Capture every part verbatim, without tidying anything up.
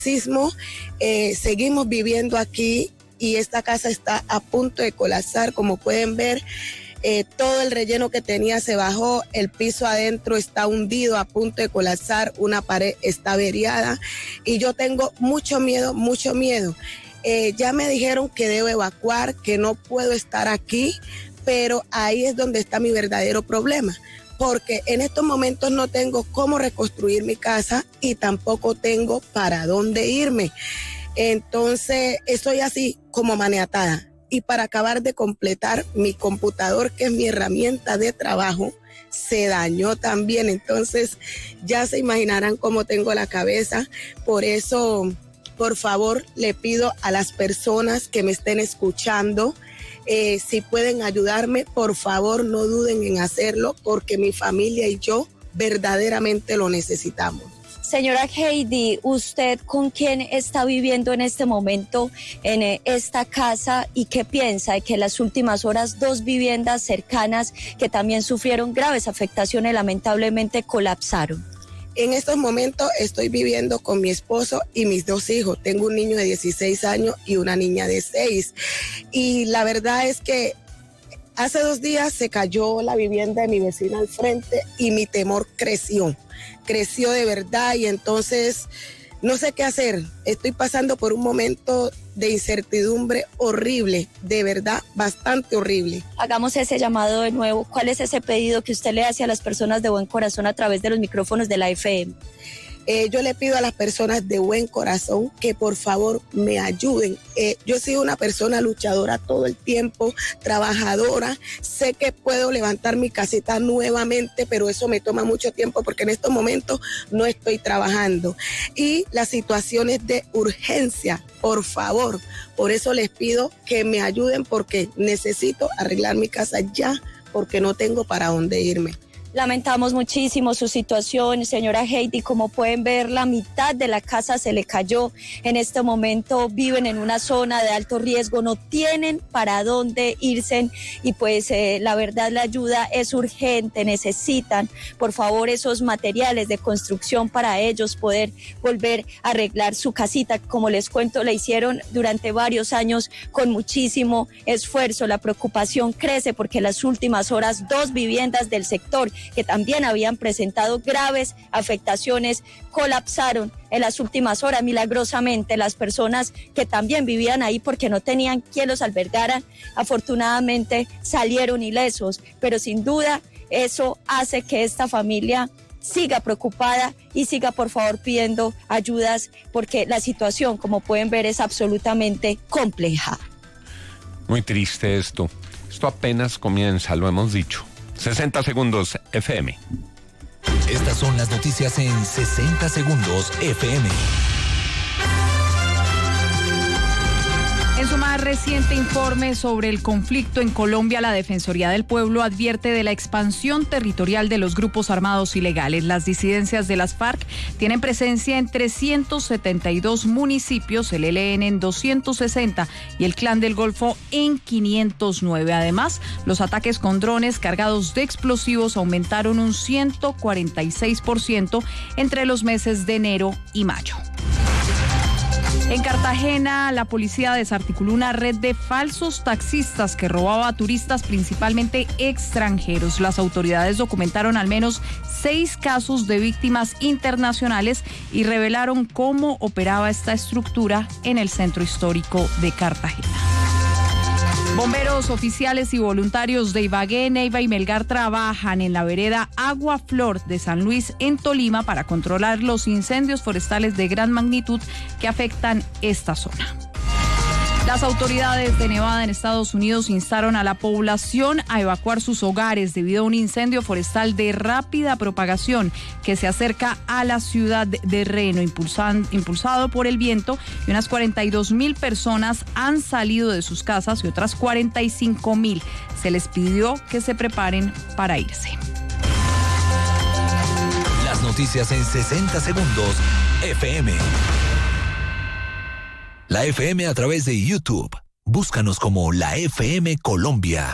sismo, eh, seguimos viviendo aquí y esta casa está a punto de colapsar, como pueden ver. Eh, todo el relleno que tenía se bajó, el piso adentro está hundido, a punto de colapsar, una pared está averiada y yo tengo mucho miedo, mucho miedo. Eh, ya me dijeron que debo evacuar, que no puedo estar aquí, pero ahí es donde está mi verdadero problema, porque en estos momentos no tengo cómo reconstruir mi casa y tampoco tengo para dónde irme. Entonces estoy así como maniatada. Y para acabar de completar, mi computador, que es mi herramienta de trabajo, se dañó también. Entonces ya se imaginarán cómo tengo la cabeza. Por eso, por favor, le pido a las personas que me estén escuchando, eh, si pueden ayudarme, por favor no duden en hacerlo, porque mi familia y yo verdaderamente lo necesitamos. Señora Heidi, ¿usted con quién está viviendo en este momento en esta casa y qué piensa de que en las últimas horas dos viviendas cercanas que también sufrieron graves afectaciones lamentablemente colapsaron? En estos momentos estoy viviendo con mi esposo y mis dos hijos. Tengo un niño de dieciséis años y una niña de seis. Y la verdad es que hace dos días se cayó la vivienda de mi vecina al frente y mi temor creció. Creció de verdad y entonces no sé qué hacer. Estoy pasando por un momento de incertidumbre horrible, de verdad, bastante horrible. Hagamos ese llamado de nuevo. ¿Cuál es ese pedido que usted le hace a las personas de buen corazón a través de los micrófonos de la F M? Eh, yo le pido a las personas de buen corazón que por favor me ayuden. Eh, yo he sido una persona luchadora todo el tiempo, trabajadora. Sé que puedo levantar mi casita nuevamente, pero eso me toma mucho tiempo porque en estos momentos no estoy trabajando. Y las situaciones de urgencia, por favor, por eso les pido que me ayuden porque necesito arreglar mi casa ya, porque no tengo para dónde irme. Lamentamos muchísimo su situación, señora Heidi. Como pueden ver, la mitad de la casa se le cayó. En este momento viven en una zona de alto riesgo, no tienen para dónde irse y pues eh, la verdad la ayuda es urgente. Necesitan, por favor, esos materiales de construcción para ellos poder volver a arreglar su casita. Como les cuento, la hicieron durante varios años con muchísimo esfuerzo. La preocupación crece porque en las últimas horas dos viviendas del sector que también habían presentado graves afectaciones, colapsaron en las últimas horas. Milagrosamente, las personas que también vivían ahí porque no tenían quien los albergara, afortunadamente salieron ilesos, pero sin duda eso hace que esta familia siga preocupada y siga por favor pidiendo ayudas porque la situación, como pueden ver, es absolutamente compleja. Muy triste esto. Esto apenas comienza, lo hemos dicho. sesenta segundos F M. Estas son las noticias en sesenta segundos F M. En su más reciente informe sobre el conflicto en Colombia, la Defensoría del Pueblo advierte de la expansión territorial de los grupos armados ilegales. Las disidencias de las FARC tienen presencia en trescientos setenta y dos municipios, el E L N en doscientos sesenta y el Clan del Golfo en quinientos nueve. Además, los ataques con drones cargados de explosivos aumentaron un ciento cuarenta y seis por ciento entre los meses de enero y mayo. En Cartagena, la policía desarticuló una red de falsos taxistas que robaba a turistas, principalmente extranjeros. Las autoridades documentaron al menos seis casos de víctimas internacionales y revelaron cómo operaba esta estructura en el centro histórico de Cartagena. Bomberos oficiales y voluntarios de Ibagué, Neiva y Melgar trabajan en la vereda Agua Flor de San Luis en Tolima para controlar los incendios forestales de gran magnitud que afectan esta zona. Las autoridades de Nevada en Estados Unidos instaron a la población a evacuar sus hogares debido a un incendio forestal de rápida propagación que se acerca a la ciudad de Reno, impulsan, impulsado por el viento, y unas cuarenta y dos mil personas han salido de sus casas y otras cuarenta y cinco mil se les pidió que se preparen para irse. Las noticias en sesenta segundos F M. La F M a través de YouTube. Búscanos como la F M Colombia.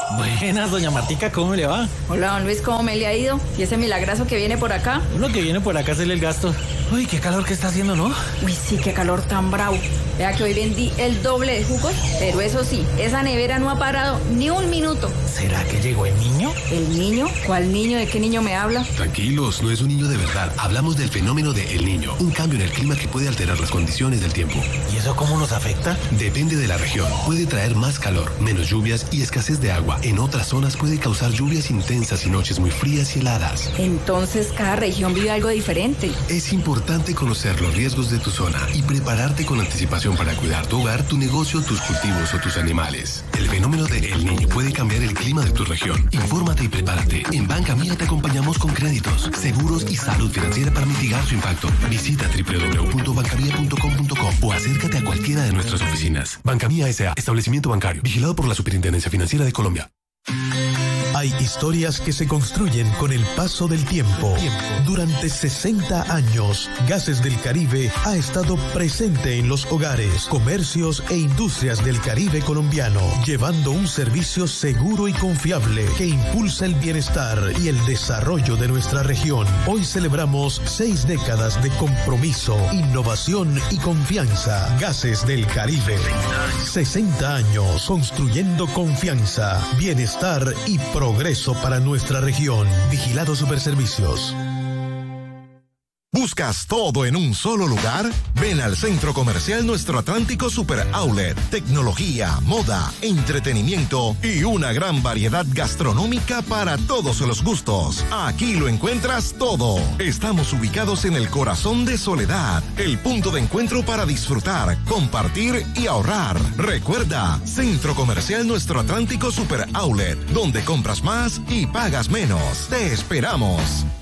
Buenas, doña Martica, ¿cómo le va? Hola, don Luis, ¿cómo me le ha ido? ¿Y ese milagrazo que viene por acá? Uno que viene por acá a hacerle el gasto. Uy, qué calor que está haciendo, ¿no? Uy, sí, qué calor tan bravo. Vea que hoy vendí el doble de jugos, pero eso sí, esa nevera no ha parado ni un minuto. ¿Será que llegó el niño? ¿El niño? ¿Cuál niño? ¿De qué niño me habla? Tranquilos, no es un niño de verdad. Hablamos del fenómeno de El Niño, un cambio en el clima que puede alterar las condiciones del tiempo. ¿Y eso cómo nos afecta? Depende de la región. Puede traer más calor, menos lluvias y escasez de agua. En otras zonas puede causar lluvias intensas y noches muy frías y heladas. Entonces, cada región vive algo diferente. Es importante conocer los riesgos de tu zona y prepararte con anticipación para cuidar tu hogar, tu negocio, tus cultivos o tus animales. El fenómeno de El Niño puede cambiar el clima de tu región. Infórmate y prepárate. En Banca Mía te acompañamos con créditos, seguros y salud financiera para mitigar su impacto. Visita doble u doble u doble u punto banca mía punto com punto co o acércate a cualquiera de nuestras oficinas. Banca Mía S A, establecimiento bancario, vigilado por la Superintendencia Financiera de Colombia. Hay historias que se construyen con el paso del tiempo. Durante sesenta años, Gases del Caribe ha estado presente en los hogares, comercios e industrias del Caribe colombiano, llevando un servicio seguro y confiable que impulsa el bienestar y el desarrollo de nuestra región. Hoy celebramos seis décadas de compromiso, innovación y confianza. Gases del Caribe. sesenta años construyendo confianza, bienestar y progreso para nuestra región. Vigilado Superservicios. ¿Buscas todo en un solo lugar? Ven al Centro Comercial Nuestro Atlántico Super Outlet. Tecnología, moda, entretenimiento y una gran variedad gastronómica para todos los gustos. Aquí lo encuentras todo. Estamos ubicados en el corazón de Soledad, el punto de encuentro para disfrutar, compartir y ahorrar. Recuerda, Centro Comercial Nuestro Atlántico Super Outlet, donde compras más y pagas menos. Te esperamos.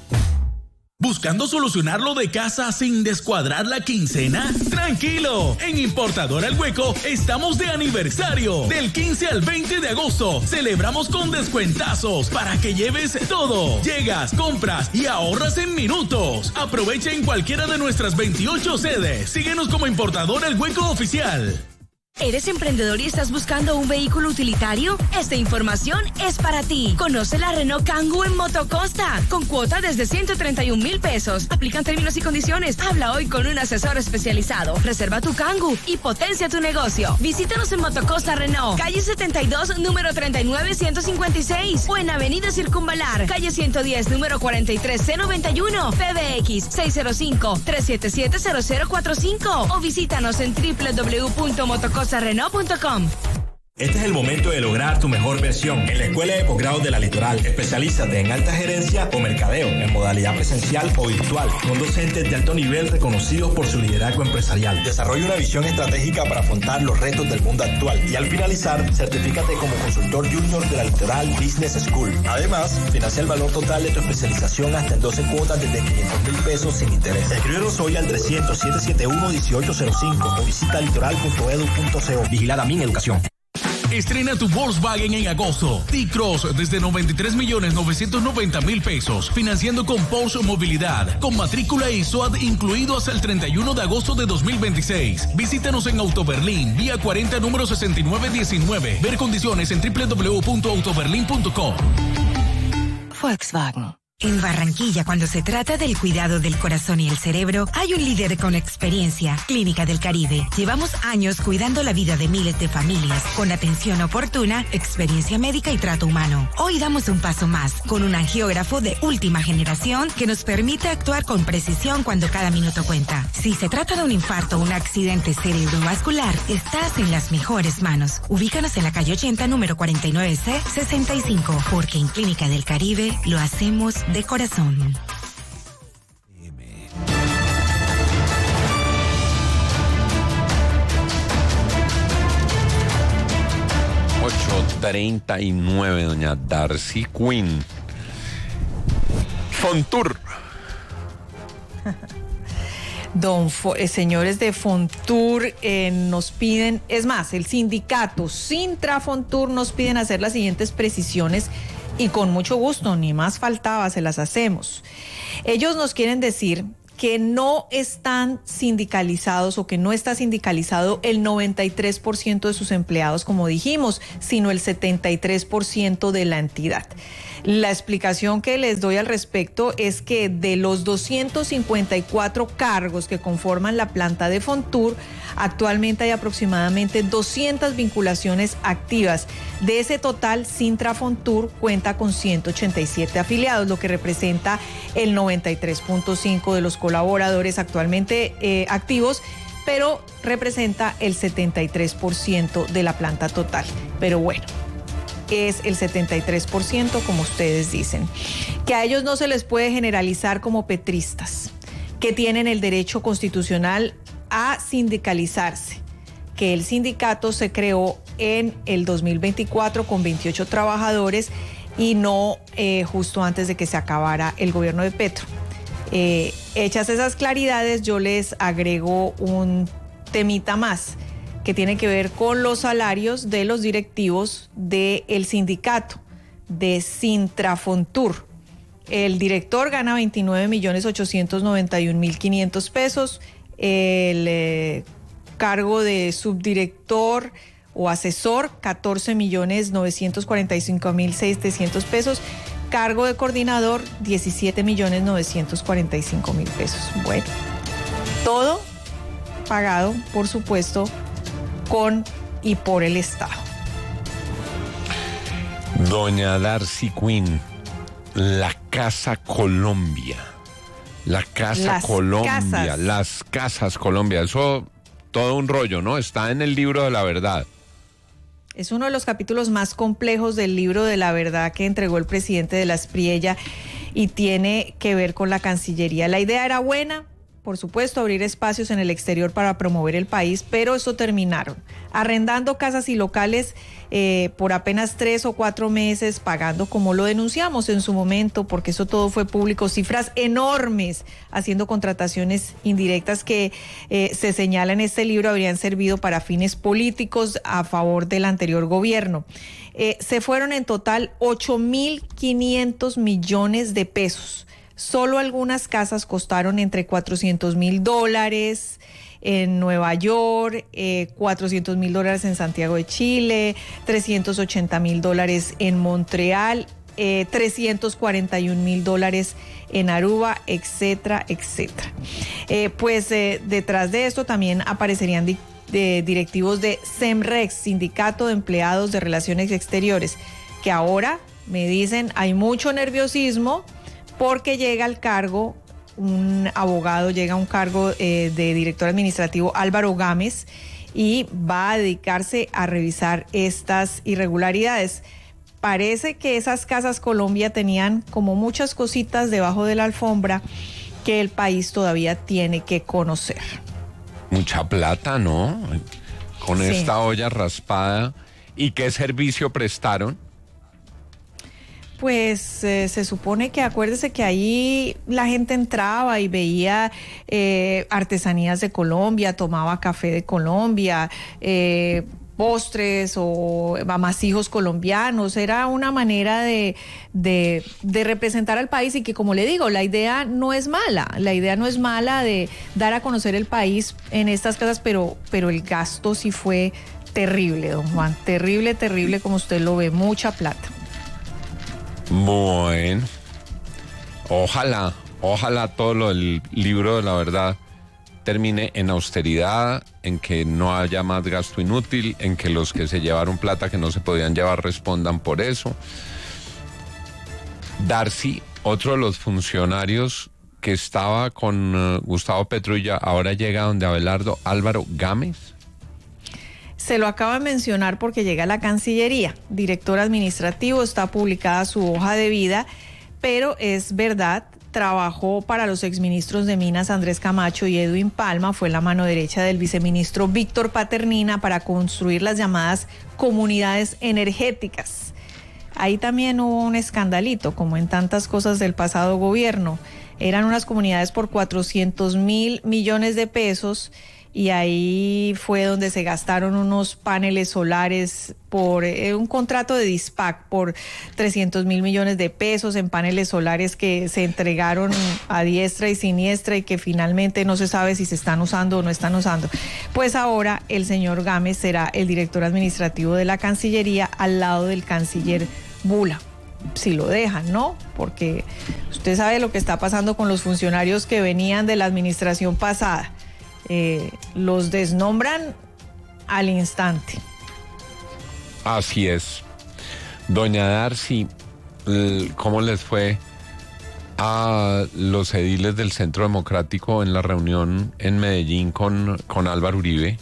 ¿Buscando solucionar lo de casa sin descuadrar la quincena? ¡Tranquilo! En Importadora El Hueco estamos de aniversario. Del quince al veinte de agosto celebramos con descuentazos para que lleves todo. Llegas, compras y ahorras en minutos. Aprovecha en cualquiera de nuestras veintiocho sedes. Síguenos como Importadora El Hueco Oficial. ¿Eres emprendedor y estás buscando un vehículo utilitario? Esta información es para ti. Conoce la Renault Kangoo en Motocosta, con cuota desde ciento treinta y un mil pesos. Aplican términos y condiciones. Habla hoy con un asesor especializado. Reserva tu Kangoo y potencia tu negocio. Visítanos en Motocosta Renault, calle setenta y dos, número treinta y nueve ciento cincuenta y seis, o en Avenida Circunvalar, calle ciento diez, número cuarenta y tres C noventa y uno, P B X seis cero cinco, tres siete siete, cero cero cuatro cinco, o visítanos en doble u doble u doble u punto motocosta renault punto com. Este es el momento de lograr tu mejor versión. En la Escuela de Posgrado de la Litoral, especialízate en alta gerencia o mercadeo, en modalidad presencial o virtual, con docentes de alto nivel reconocidos por su liderazgo empresarial. Desarrolla una visión estratégica para afrontar los retos del mundo actual y al finalizar, certifícate como consultor junior de la Litoral Business School. Además, financia el valor total de tu especialización hasta en doce cuotas desde quinientos mil pesos sin interés. Escríbenos hoy al trescientos, setecientos setenta y uno, dieciocho cero cinco o visita litoral punto edu punto co. Vigilada Min Educación. Estrena tu Volkswagen en agosto. T-Cross desde noventa y tres millones novecientos noventa mil pesos. Financiando con Porsche Movilidad. Con matrícula y S O A T incluido hasta el treinta y uno de agosto de dos mil veintiséis. Visítanos en Autoberlín, vía cuarenta, número sesenta y nueve diecinueve. Ver condiciones en doble u doble u doble u punto autoberlin punto com. Volkswagen. En Barranquilla, cuando se trata del cuidado del corazón y el cerebro, hay un líder con experiencia, Clínica del Caribe. Llevamos años cuidando la vida de miles de familias, con atención oportuna, experiencia médica y trato humano. Hoy damos un paso más, con un angiógrafo de última generación que nos permite actuar con precisión cuando cada minuto cuenta. Si se trata de un infarto o un accidente cerebrovascular, estás en las mejores manos. Ubícanos en la calle ochenta, número cuarenta y nueve C, sesenta y cinco, porque en Clínica del Caribe lo hacemos de corazón. ocho treinta y nueve, doña Darcy Quinn. Fontur. Don Fo- eh, señores de Fontur eh, nos piden, es más, el sindicato Sintra Fontur nos piden hacer las siguientes precisiones y con mucho gusto, ni más faltaba, se las hacemos. Ellos nos quieren decir que no están sindicalizados o que no está sindicalizado el noventa y tres por ciento de sus empleados, como dijimos, sino el setenta y tres por ciento de la entidad. La explicación que les doy al respecto es que de los doscientos cincuenta y cuatro cargos que conforman la planta de Fontur, actualmente hay aproximadamente doscientas vinculaciones activas. De ese total, Sintra Fontur cuenta con ciento ochenta y siete afiliados, lo que representa el noventa y tres punto cinco de los colaboradores actualmente eh, activos, pero representa el setenta y tres por ciento de la planta total. Pero bueno, es el setenta y tres por ciento, como ustedes dicen. Que a ellos no se les puede generalizar como petristas, que tienen el derecho constitucional a sindicalizarse, que el sindicato se creó en el dos mil veinticuatro con veintiocho trabajadores y no eh, justo antes de que se acabara el gobierno de Petro. Eh, hechas esas claridades, yo les agrego un temita más que tiene que ver con los salarios de los directivos del sindicato de Sintra Fontur. El director gana veintinueve millones ochocientos noventa y un mil quinientos pesos, el eh, cargo de subdirector o asesor catorce millones novecientos cuarenta y cinco mil setecientos pesos, cargo de coordinador diecisiete millones novecientos cuarenta y cinco mil pesos. Bueno, todo pagado, por supuesto, con y por el Estado. Doña Darcy Quinn, la Casa Colombia. La Casa Las Colombia, casas. las Casas Colombia, eso todo un rollo, ¿no? Está en el libro de la verdad. Es uno de los capítulos más complejos del libro de la verdad que entregó el presidente de la Aspriella y tiene que ver con la Cancillería. La idea era buena, por supuesto, abrir espacios en el exterior para promover el país, pero eso terminaron arrendando casas y locales eh, por apenas tres o cuatro meses, pagando, como lo denunciamos en su momento, porque eso todo fue público, cifras enormes, haciendo contrataciones indirectas que eh, se señala en este libro habrían servido para fines políticos a favor del anterior gobierno. Eh, se fueron en total ocho mil quinientos millones de pesos. Solo algunas casas costaron entre cuatrocientos mil dólares en Nueva York, eh, cuatrocientos mil dólares en Santiago de Chile, trescientos ochenta mil dólares en Montreal, eh, trescientos cuarenta y un mil dólares en Aruba, etcétera, etcétera. Eh, pues eh, detrás de esto también aparecerían di- de directivos de SEMREX, Sindicato de Empleados de Relaciones Exteriores, que ahora me dicen hay mucho nerviosismo porque llega al cargo un abogado, llega a un cargo eh, de director administrativo, Álvaro Gámez, y va a dedicarse a revisar estas irregularidades. Parece que esas Casas Colombia tenían como muchas cositas debajo de la alfombra que el país todavía tiene que conocer. Mucha plata, ¿no? Con Sí. esta olla raspada. ¿Y qué servicio prestaron? Pues eh, se supone que, acuérdese que ahí la gente entraba y veía eh, artesanías de Colombia, tomaba café de Colombia, eh, postres o amasijos colombianos. Era una manera de, de, de representar al país y que, como le digo, la idea no es mala. La idea no es mala de dar a conocer el país en estas casas, pero, pero el gasto sí fue terrible, don Juan. Terrible, terrible, como usted lo ve, mucha plata. Bueno, ojalá, ojalá todo lo del libro de la verdad termine en austeridad, en que no haya más gasto inútil, en que los que se llevaron plata que no se podían llevar respondan por eso. Darcy, otro de los funcionarios que estaba con uh, Gustavo Petro y ya ahora llega donde Abelardo, Álvaro Gámez. Se lo acaba de mencionar porque llega a la Cancillería. Director administrativo, está publicada su hoja de vida, pero es verdad, trabajó para los exministros de Minas Andrés Camacho y Edwin Palma, fue la mano derecha del viceministro Víctor Paternina para construir las llamadas comunidades energéticas. Ahí también hubo un escandalito, como en tantas cosas del pasado gobierno. Eran unas comunidades por cuatrocientos mil millones de pesos y ahí fue donde se gastaron unos paneles solares por eh, un contrato de Dispac por trescientos mil millones de pesos en paneles solares que se entregaron a diestra y siniestra y que finalmente no se sabe si se están usando o no están usando. Pues ahora el señor Gámez será el director administrativo de la Cancillería al lado del canciller Bula. Si lo dejan, ¿no? Porque usted sabe lo que está pasando con los funcionarios que venían de la administración pasada. Eh, los desnombran al instante. Así es. Doña Darcy, ¿cómo les fue a los ediles del Centro Democrático en la reunión en Medellín con, con Álvaro Uribe?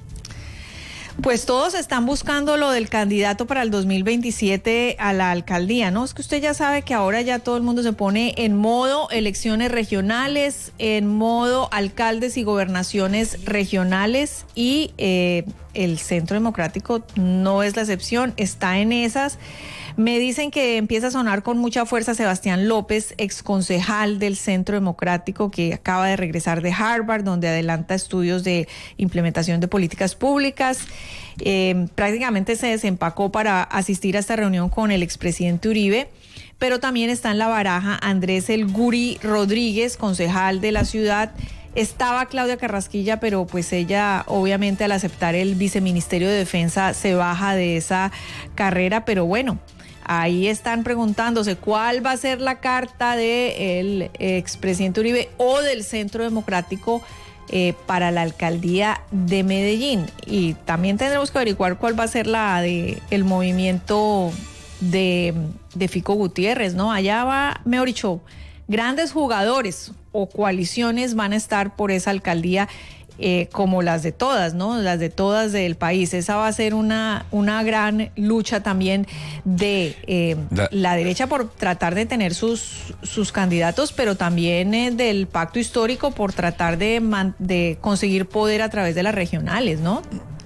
Pues todos están buscando lo del candidato para el dos mil veintisiete a la alcaldía, ¿no? Es que usted ya sabe que ahora ya todo el mundo se pone en modo elecciones regionales, en modo alcaldes y gobernaciones regionales y eh, el Centro Democrático no es la excepción, está en esas. Me dicen que empieza a sonar con mucha fuerza Sebastián López, exconcejal del Centro Democrático, que acaba de regresar de Harvard, donde adelanta estudios de implementación de políticas públicas. Eh, prácticamente se desempacó para asistir a esta reunión con el expresidente Uribe, pero también está en la baraja Andrés El Guri Rodríguez, concejal de la ciudad. Estaba Claudia Carrasquilla, pero pues ella obviamente al aceptar el viceministerio de Defensa se baja de esa carrera, pero bueno, ahí están preguntándose cuál va a ser la carta del expresidente Uribe o del Centro Democrático eh, para la alcaldía de Medellín. Y también tendremos que averiguar cuál va a ser la de el movimiento de, de Fico Gutiérrez, ¿no? Allá va, mejor dicho, grandes jugadores o coaliciones van a estar por esa alcaldía. Eh, como las de todas, ¿no? Las de todas del país. Esa va a ser una, una gran lucha también de eh, da. la derecha por tratar de tener sus, sus candidatos, pero también eh, del pacto histórico por tratar de, man, de conseguir poder a través de las regionales, ¿no?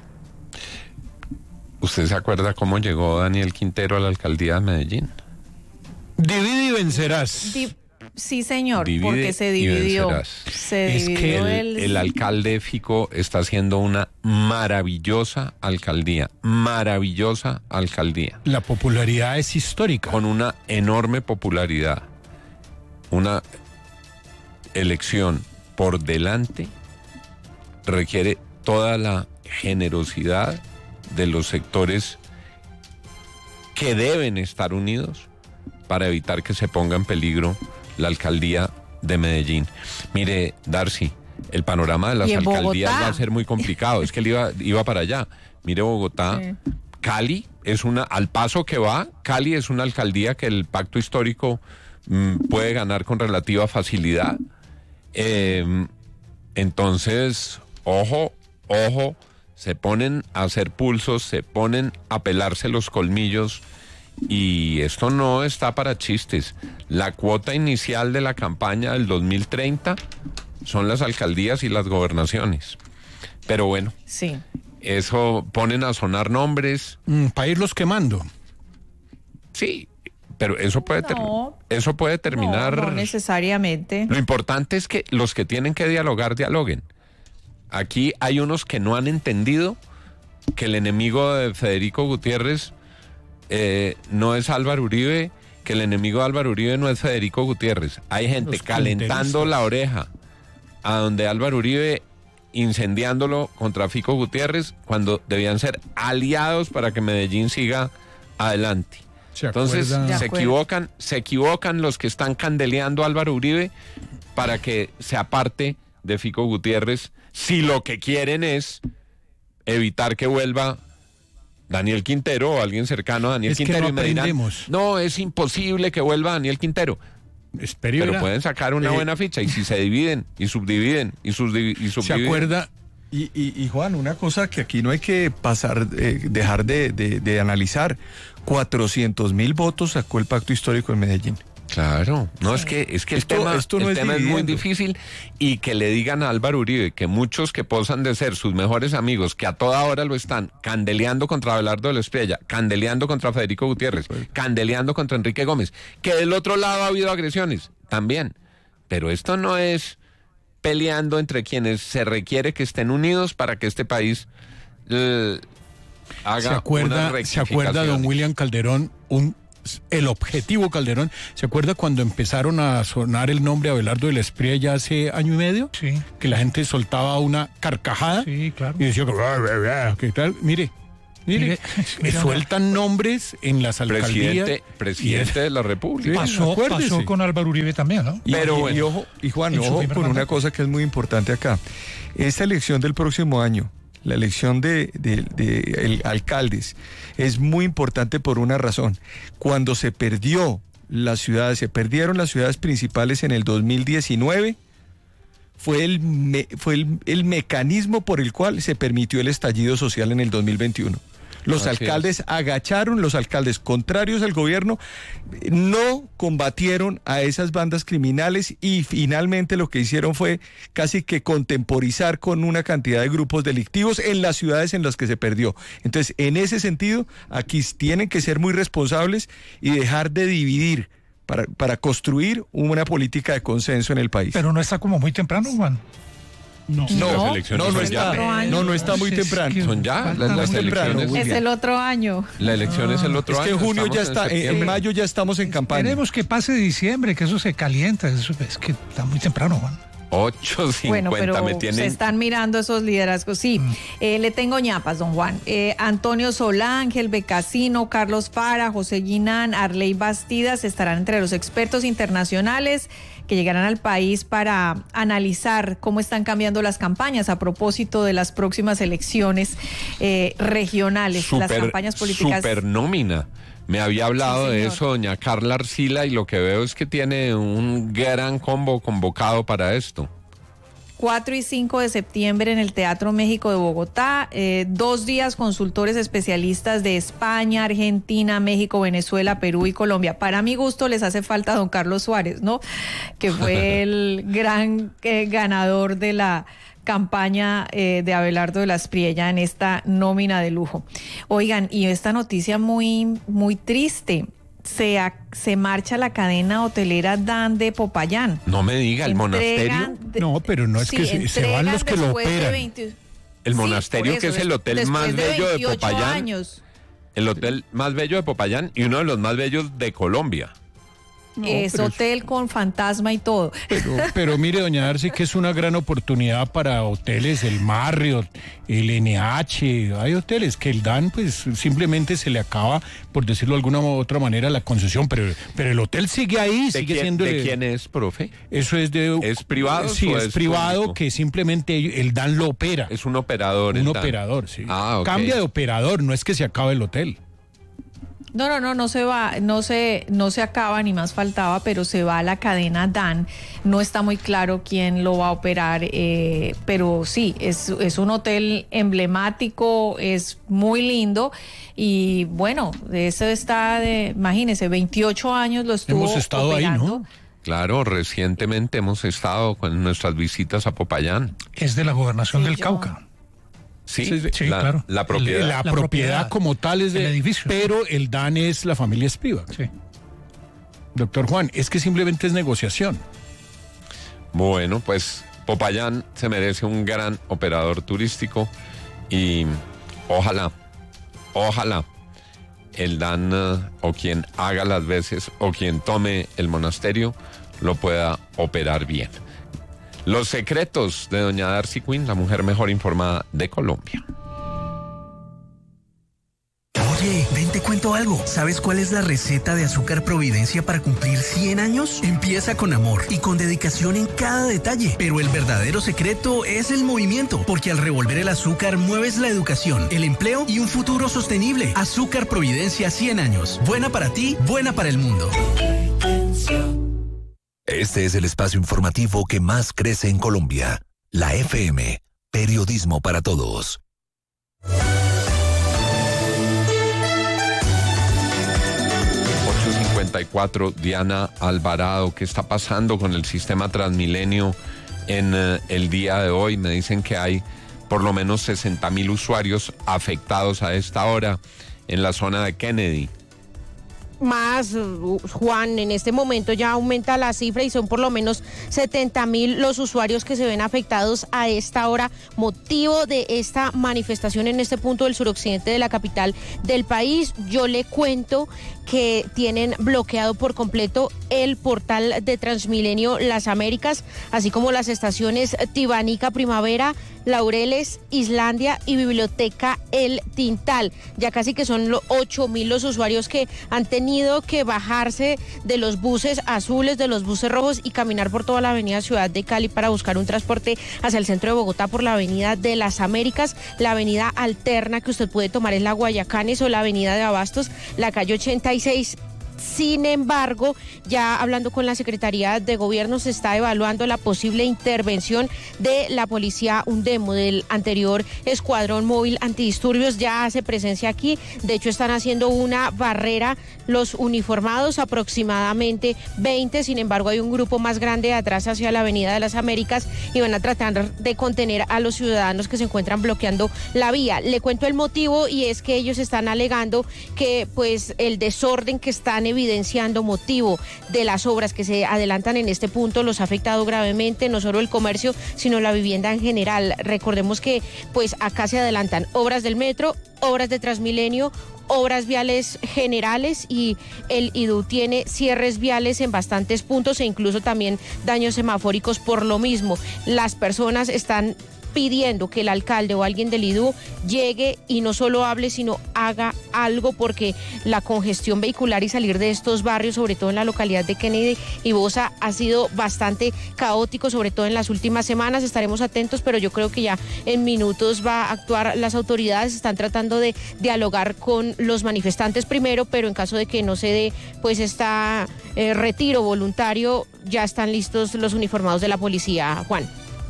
¿Usted se acuerda cómo llegó Daniel Quintero a la alcaldía de Medellín? Divide y vencerás. Di- Sí, señor, Divide porque se dividió. Se es dividió que el, el... el alcalde Fico está haciendo una maravillosa alcaldía, maravillosa alcaldía. La popularidad es histórica. Con una enorme popularidad. Una elección por delante requiere toda la generosidad de los sectores que deben estar unidos para evitar que se ponga en peligro la alcaldía de Medellín. Mire, Darcy, el panorama de las alcaldías Bogotá va a ser muy complicado. Es que él iba, iba para allá. Mire, Bogotá, sí. Cali es una, al paso que va, Cali es una alcaldía que el pacto histórico mmm, puede ganar con relativa facilidad. Eh, entonces, ojo, ojo, se ponen a hacer pulsos, se ponen a pelarse los colmillos. Y esto no está para chistes. La cuota inicial de la campaña del dos mil treinta son las alcaldías y las gobernaciones. Pero bueno, sí. Eso ponen a sonar nombres. Mm, para irlos quemando. Sí, pero eso puede, ter- no, eso puede terminar. No, no necesariamente. Lo importante es que los que tienen que dialogar, dialoguen. Aquí hay unos que no han entendido que el enemigo de Federico Gutiérrez Eh, no es Álvaro Uribe, que el enemigo de Álvaro Uribe no es Federico Gutiérrez. Hay gente Los calentando la oreja a donde Álvaro Uribe, incendiándolo contra Fico Gutiérrez, cuando debían ser aliados para que Medellín siga adelante. Entonces se equivocan, se equivocan los que están candeleando a Álvaro Uribe para que se aparte de Fico Gutiérrez, si lo que quieren es evitar que vuelva Daniel Quintero o alguien cercano a Daniel es Quintero. Que no, y me dirán, no, es imposible que vuelva Daniel Quintero. Espero Pero pueden sacar una eh, buena ficha y si se dividen y subdividen y, subdiv- y subdividen. ¿Se acuerda? Y, y, y Juan, una cosa que aquí no hay que pasar, eh, dejar de, de, de analizar. cuatrocientos mil votos sacó el pacto histórico en Medellín. Claro, no, es que es que esto, el tema, esto no el es, tema es muy difícil y que le digan a Álvaro Uribe que muchos que posan de ser sus mejores amigos, que a toda hora lo están candeleando contra Abelardo de la Espriella, candeleando contra Federico Gutiérrez, candeleando contra Enrique Gómez, que del otro lado ha habido agresiones también, pero esto no es peleando entre quienes se requiere que estén unidos para que este país eh, haga ¿Se una acuerda, ¿Se rectificación? acuerda don William Calderón, un, el objetivo Calderón? ¿Se acuerda cuando empezaron a sonar el nombre Abelardo de la Espriella ya hace año y medio? Sí. Que la gente soltaba una carcajada. Sí, claro. Y decía, ¿qué tal? Mire. Mire, Mire, mire, sueltan nombres en las alcaldías. Presidente, presidente de la República. Pasó, pasó con Álvaro Uribe también, ¿no? Y, Pero y- bueno. y ojo, y Juan, En su ojo primer con una mandato. cosa que es muy importante acá. Esta elección del próximo año, la elección de, de- de el- alcaldes, es muy importante por una razón. Cuando se perdió las ciudades, se perdieron las ciudades principales en el dos mil diecinueve, fue el, me- fue el, el mecanismo por el cual se permitió el estallido social en el dos mil veintiuno. Los Así alcaldes es. agacharon, los alcaldes contrarios al gobierno no combatieron a esas bandas criminales y finalmente lo que hicieron fue casi que contemporizar con una cantidad de grupos delictivos en las ciudades en las que se perdió. Entonces, en ese sentido, aquí tienen que ser muy responsables y dejar de dividir para, para construir una política de consenso en el país. Pero no está como muy temprano, Juan. No, Las No, elecciones no, no son está, ya. no, no está muy Sí, es temprano. que Son ya falta las, las muy temprano, elecciones. muy Es bien. el otro año. La elección es el otro Es que año. en junio estamos ya en está, en, en septiembre. mayo ya estamos en campaña. Queremos que pase diciembre, que eso se calienta. Eso es que está muy temprano, Juan. ocho cincuenta Bueno, pero me se tienen. están mirando esos liderazgos. Sí, eh, le tengo ñapas, don Juan. Eh, Antonio Solá, Ángel Becasino, Carlos Fara, José Guinán, Arley Bastidas estarán entre los expertos internacionales que llegarán al país para analizar cómo están cambiando las campañas a propósito de las próximas elecciones eh, regionales, las campañas políticas. Super nómina. Me había hablado Sí, de señor. eso doña Carla Arcila y lo que veo es que tiene un gran combo convocado para esto. cuatro y cinco de septiembre en el Teatro México de Bogotá. Eh, dos días consultores especialistas de España, Argentina, México, Venezuela, Perú y Colombia. Para mi gusto les hace falta don Carlos Suárez, ¿no? Que fue el gran eh, ganador de la campaña eh, de Abelardo de la Espriella en esta nómina de lujo. Oigan, y esta noticia muy, muy triste. Se, a- se marcha la cadena hotelera Dan de Popayán. No me diga, el Entregan monasterio. de- No, pero no es Sí, que se, se van entregan los que lo después de operan. veinte El Sí, monasterio, por que eso, es el hotel después más de bello de veintiocho Popayán. años. El hotel más bello de Popayán y uno de los más bellos de Colombia. No, es pero es- hotel con fantasma y todo. Pero, pero mire, doña Darcy, que es una gran oportunidad para hoteles, el Marriott, el N H, hay hoteles que el Dan, pues simplemente se le acaba, por decirlo de alguna u otra manera, la concesión, pero, pero el hotel sigue ahí, ¿De, sigue quién, siendo... de el- quién es, profe? Eso es de... ¿Es privado Sí, o es, es privado público? que simplemente el Dan lo opera. Es un operador. Un el Dan. operador, sí. Ah, ok. Cambia de operador, no es que se acabe el hotel. No, no, no, no se va, no se, no se acaba ni más faltaba, pero se va a la cadena Dan. No está muy claro quién lo va a operar, eh, pero sí, es, es un hotel emblemático, es muy lindo y bueno, eso está de, imagínense, veintiocho años lo estuvo Hemos estado ahí, operando. ¿no? Claro, recientemente hemos estado con nuestras visitas a Popayán. Es de la gobernación Sí, del yo- Cauca. Sí, Sí, sí, sí, la, claro. La propiedad. La, La propiedad, propiedad, como tal es de... el edificio. Pero el Dan es la familia Spivak. Sí. Doctor Juan, es que simplemente es negociación. Bueno, pues Popayán se merece un gran operador turístico y ojalá, ojalá el Dan eh, o quien haga las veces o quien tome el monasterio lo pueda operar bien. Los secretos de doña Darcy Quinn, la mujer mejor informada de Colombia. Oye, ven te cuento algo. ¿Sabes cuál es la receta de Azúcar Providencia para cumplir cien años? Empieza con amor y con dedicación en cada detalle. Pero el verdadero secreto es el movimiento, porque al revolver el azúcar mueves la educación, el empleo y un futuro sostenible. Azúcar Providencia cien años. Buena para ti, buena para el mundo. Este es el espacio informativo que más crece en Colombia. La F M, periodismo para todos. ocho cincuenta y cuatro, Diana Alvarado, ¿qué está pasando con el sistema Transmilenio en eh, el día de hoy? Me dicen que hay por lo menos sesenta mil usuarios afectados a esta hora en la zona de Kennedy. más, Juan, en este momento ya aumenta la cifra y son por lo menos setenta mil los usuarios que se ven afectados a esta hora, motivo de esta manifestación en este punto del suroccidente de la capital del país. Yo le cuento que tienen bloqueado por completo el portal de Transmilenio Las Américas, así como las estaciones Tibanica Primavera, Laureles, Islandia y Biblioteca El Tintal. Ya casi que son los ocho mil los usuarios que han tenido que bajarse de los buses azules, de los buses rojos y caminar por toda la avenida Ciudad de Cali para buscar un transporte hacia el centro de Bogotá por la avenida de Las Américas. La avenida alterna que usted puede tomar es la Guayacanes o la avenida de Abastos, la calle ochenta y seis. Sin embargo, ya hablando con la Secretaría de Gobierno, se está evaluando la posible intervención de la policía Undemo, del anterior escuadrón móvil antidisturbios. Ya hace presencia aquí. De hecho, están haciendo una barrera los uniformados, aproximadamente veinte. Sin embargo, hay un grupo más grande atrás hacia la Avenida de las Américas y van a tratar de contener a los ciudadanos que se encuentran bloqueando la vía. Le cuento el motivo y es que ellos están alegando que pues el desorden que están evidenciando motivo de las obras que se adelantan en este punto los ha afectado gravemente, no solo el comercio, sino la vivienda en general. Recordemos que pues acá se adelantan obras del metro, obras de Transmilenio, obras viales generales y el I D U tiene cierres viales en bastantes puntos e incluso también daños semafóricos por lo mismo. Las personas están pidiendo que el alcalde o alguien del I D U llegue y no solo hable, sino haga algo, porque la congestión vehicular y salir de estos barrios, sobre todo en la localidad de Kennedy y Bosa, ha sido bastante caótico, sobre todo en las últimas semanas. Estaremos atentos, pero yo creo que ya en minutos va a actuar las autoridades. Están tratando de dialogar con los manifestantes primero, pero en caso de que no se dé pues está eh, retiro voluntario, ya están listos los uniformados de la policía, Juan.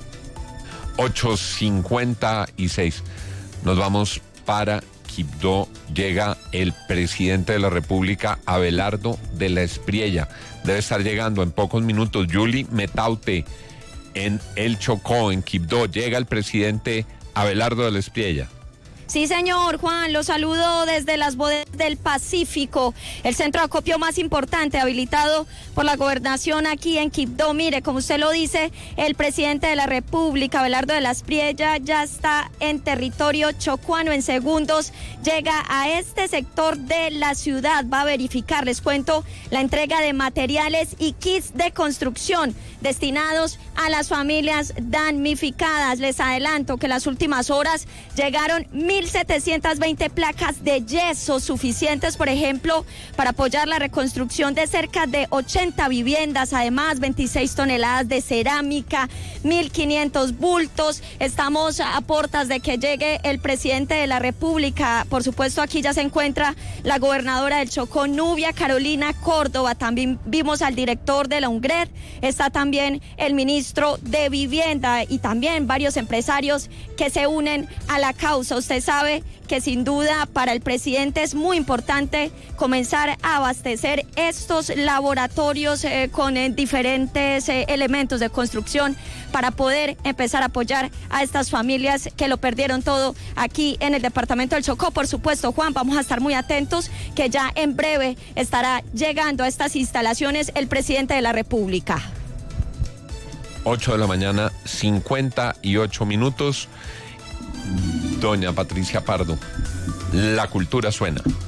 ocho cincuenta y seis. Nos vamos para Quibdó. Llega el presidente de la República, Abelardo de la Espriella. Debe estar llegando en pocos minutos. Yuli Metaute, en El Chocó, en Quibdó. Llega el presidente Abelardo de la Espriella. Sí, señor Juan, lo saludo desde las bodegas del Pacífico, el centro de acopio más importante habilitado por la gobernación aquí en Quibdó. Mire, como usted lo dice, el presidente de la República, Abelardo de la Espriella, ya está en territorio chocuano. En segundos llega a este sector de la ciudad, va a verificar, les cuento, la entrega de materiales y kits de construcción destinados a las familias damnificadas. Les adelanto que en las últimas horas llegaron mil setecientas veinte placas de yeso, suficientes, por ejemplo, para apoyar la reconstrucción de cerca de ochenta viviendas, además veintiséis toneladas de cerámica, mil quinientos bultos. Estamos a puertas de que llegue el presidente de la República. Por supuesto, aquí ya se encuentra la gobernadora del Chocó, Nubia Carolina Córdoba. También vimos al director de la UNGRED, está también el ministro de Vivienda y también varios empresarios que se unen a la causa. Usted sabe que sin duda para el presidente es muy importante comenzar a abastecer estos laboratorios eh, con eh, diferentes eh, elementos de construcción para poder empezar a apoyar a estas familias que lo perdieron todo aquí en el departamento del Chocó. Por supuesto, Juan, vamos a estar muy atentos que ya en breve estará llegando a estas instalaciones el presidente de la República. ocho de la mañana, cincuenta y ocho minutos. Doña Patricia Pardo, la cultura suena.